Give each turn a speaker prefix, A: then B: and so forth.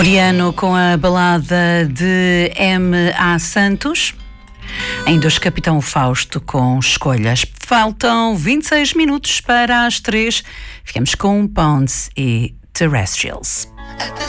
A: Oriano com a balada de M.A. Santos. Ainda hoje Capitão Fausto com escolhas. Faltam 26 minutos para as 3. Ficamos com Pounds e Terrestrials.
B: At the